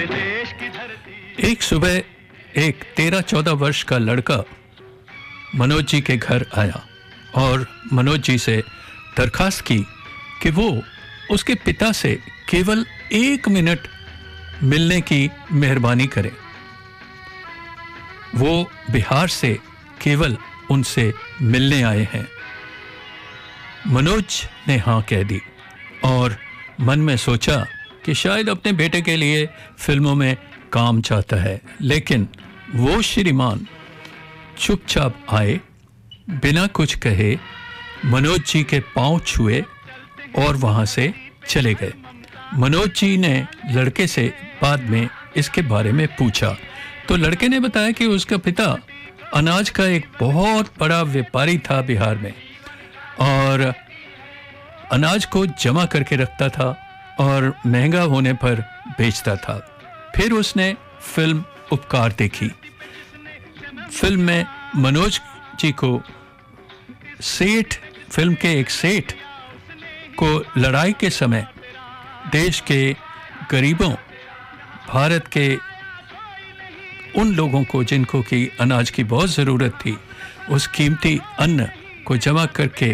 एक सुबह एक 13-14 वर्ष का लड़का मनोज जी के घर आया और मनोज जी से दरखास्त की कि वो उसके पिता से केवल 1 मिनट मिलने की मेहरबानी करें। वो बिहार से केवल उनसे मिलने आए हैं। मनोज ने हाँ कह दी और मन में सोचा कि शायद अपने बेटे के लिए फिल्मों में काम चाहता है, लेकिन वो श्रीमान चुपचाप आए, बिना कुछ कहे मनोज जी के पांव छुए और वहां से चले गए। मनोज जी ने लड़के से बाद में इसके बारे में पूछा तो लड़के ने बताया कि उसका पिता अनाज का एक बहुत बड़ा व्यापारी था बिहार में और अनाज को जमा करके रखता था और महंगा होने पर बेचता था। फिर उसने फिल्म उपकार देखी। फिल्म में मनोज जी को फिल्म के एक सेठ को लड़ाई के समय देश के गरीबों, भारत के उन लोगों को जिनको कि अनाज की बहुत ज़रूरत थी, उस कीमती अन्न को जमा करके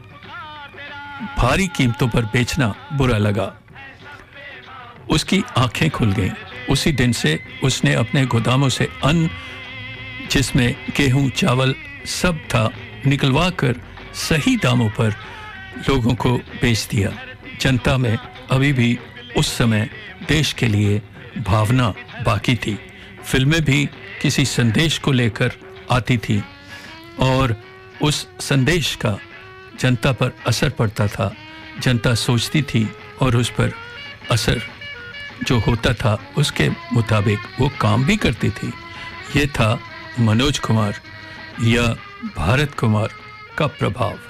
भारी कीमतों पर बेचना बुरा लगा। उसकी आंखें खुल गईं। उसी दिन से उसने अपने गोदामों से अन्न, जिसमें गेहूं, चावल सब था, निकलवा कर सही दामों पर लोगों को बेच दिया। जनता में अभी भी उस समय देश के लिए भावना बाकी थी। फिल्में भी किसी संदेश को लेकर आती थी और उस संदेश का जनता पर असर पड़ता था। जनता सोचती थी और उस पर असर जो होता था उसके मुताबिक वो काम भी करती थी। ये था मनोज कुमार या भारत कुमार का प्रभाव।